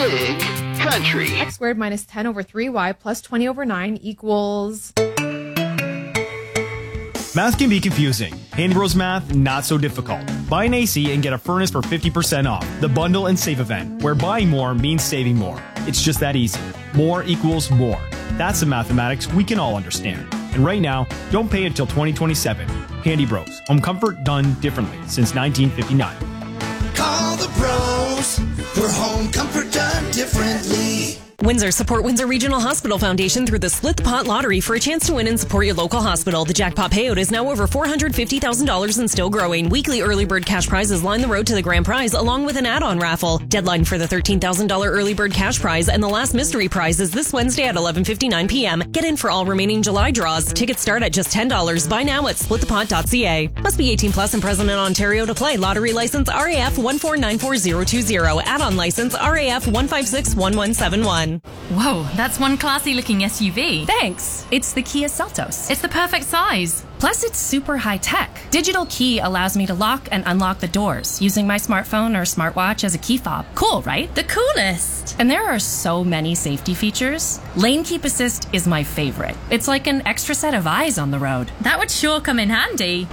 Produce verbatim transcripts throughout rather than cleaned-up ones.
Big Country. X squared minus ten over three y plus twenty over nine equals... Math can be confusing. Handy Bros Math, not so difficult. Buy an A C and get a furnace for fifty percent off. The Bundle and Save event, where buying more means saving more. It's just that easy. More equals more. That's the mathematics we can all understand. And right now, don't pay until twenty twenty-seven. Handy Bros. Home comfort done differently since nineteen fifty-nine. Call the pros for home comfort done differently. Windsor, support Windsor Regional Hospital Foundation through the Split the Pot Lottery for a chance to win and support your local hospital. The jackpot payout is now over four hundred fifty thousand dollars and still growing. Weekly early bird cash prizes line the road to the grand prize along with an add-on raffle. Deadline for the thirteen thousand dollars early bird cash prize and the last mystery prize is this Wednesday at eleven fifty-nine p.m. Get in for all remaining July draws. Tickets start at just ten dollars. Buy now at split the pot dot c a. Must be eighteen plus and present in Ontario to play. Lottery license R A F one four nine four zero two zero. Add-on license R A F one five six one one seven one. Whoa, that's one classy looking S U V. Thanks. It's the Kia Seltos. It's the perfect size. Plus, it's super high tech. Digital key allows me to lock and unlock the doors using my smartphone or smartwatch as a key fob. Cool, right? The coolest. And there are so many safety features. Lane Keep Assist is my favorite. It's like an extra set of eyes on the road. That would sure come in handy.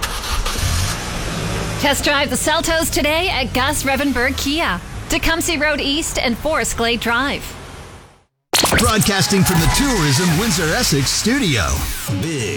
Test drive the Seltos today at Gus Revenberg Kia, Tecumseh Road East and Forest Glade Drive. Broadcasting from the Tourism Windsor Essex studio. Big